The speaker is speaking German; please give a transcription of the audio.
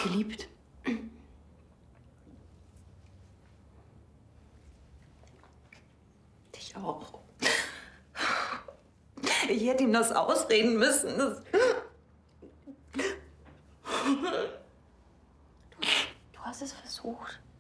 dich geliebt. Dich auch. Ich hätte ihm das ausreden müssen. Du hast es versucht.